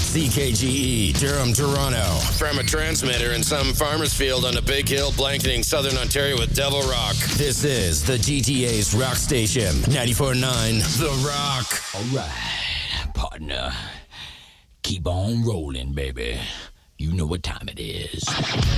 CKGE, Durham, Toronto. From a transmitter in some farmer's field on a big hill blanketing southern Ontario with Devil Rock. This is the GTA's rock station, 94.9 The Rock. All right, partner. Keep on rolling, baby. You know what time it is.